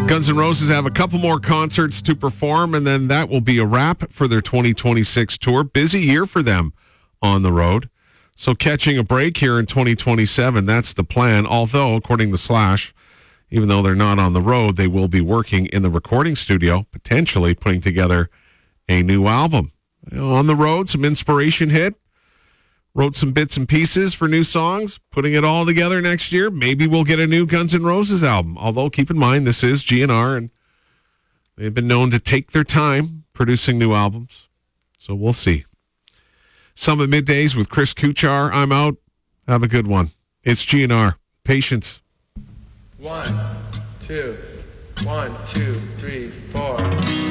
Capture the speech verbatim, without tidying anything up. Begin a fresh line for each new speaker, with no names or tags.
Guns N' Roses have a couple more concerts to perform, and then that will be a wrap for their twenty twenty-six tour. Busy year for them on the road. So catching a break here in twenty twenty-seven, that's the plan. Although, according to Slash, even though they're not on the road, they will be working in the recording studio, potentially putting together a new album. You know, on the road, some inspiration hit. Wrote some bits and pieces for new songs, putting it all together next year. Maybe we'll get a new Guns N' Roses album. Although, keep in mind, this is G N R, and they've been known to take their time producing new albums. So we'll see. Summit Middays with Chris Kuchar. I'm out. Have a good one. It's G N R. Patience.
One, two, one, two, three, four.